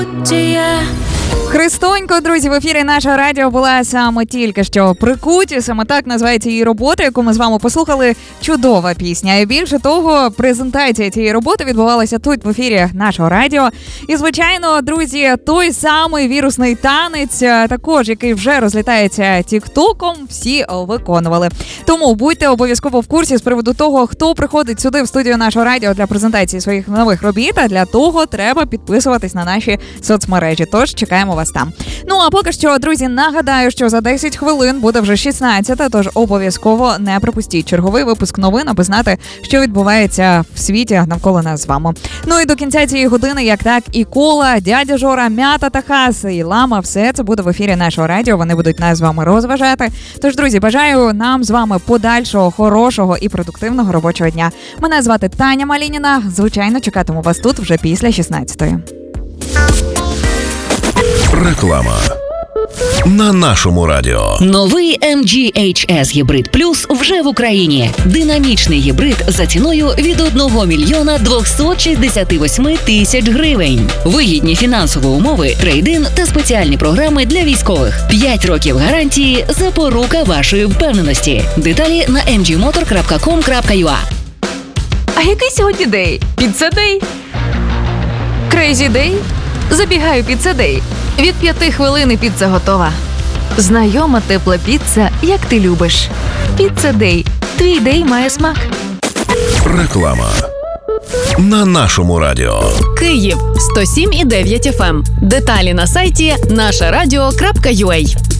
Христонько, друзі, в ефірі нашого радіо була саме тільки що «Прикуті». Саме так називається її робота, яку ми з вами послухали. Чудова пісня. І більше того, презентація цієї роботи відбувалася тут в ефірі нашого радіо. І, звичайно, друзі, той самий вірусний танець, також, який вже розлітається тік-током, всі виконували. Тому будьте обов'язково в курсі з приводу того, хто приходить сюди в студію нашого радіо для презентації своїх нових робіт. А для того треба підписуватись на наші соцмережі. Тож чекаємо вас там. Ну, а поки що, друзі, нагадаю, що за 10 хвилин буде вже 16-та, тож обов'язково не пропустіть черговий випуск новин, аби знати, що відбувається в світі навколо нас з вами. Ну і до кінця цієї години, як так, і Кола, Дядя Жора, Мята та Хас, і Лама, все це буде в ефірі нашого радіо, вони будуть нас з вами розважати. Тож, друзі, бажаю нам з вами подальшого, хорошого і продуктивного робочого дня. Мене звати Таня Малініна, звичайно, чекатиму вас тут вже після 16-ї. Реклама на нашому радіо. Новий MG HS Hybrid Plus вже в Україні. Динамічний гібрид за ціною від 1 мільйона 268 тисяч гривень. Вигідні фінансові умови, трейд-ін та спеціальні програми для військових. 5 років гарантії – запорука вашої впевненості. Деталі на mgmotor.com.ua. А який сьогодні день? Піцца-дей? Крейзі-дей? Забігаю піцца-дей. Від 5 хвилин і піца готова. Знайома тепла піца, як ти любиш. Піцца-дей. Твій дей має смак. Реклама на нашому радіо. Київ 107,9 FM. Деталі на сайті нашарадіо.ua.